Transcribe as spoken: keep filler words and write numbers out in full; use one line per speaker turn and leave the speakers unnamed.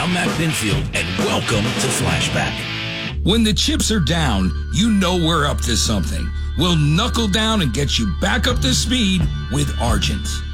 I'm Matt Pinfield, and welcome to Flashback.
When the chips are down, you know we're up to something. We'll knuckle down and get you back up to speed with Argent.